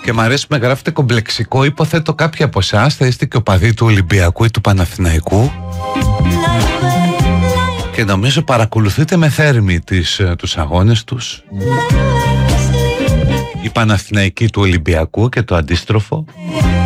Και μ' αρέσει που με γράφετε κομπλεξικό. Υποθέτω κάποιοι από εσάς θα είστε και οπαδοί του Ολυμπιακού ή του Παναθηναϊκού και νομίζω παρακολουθείτε με θέρμη τους αγώνες τους, οι Παναθηναϊκοί του Ολυμπιακού και το αντίστροφο.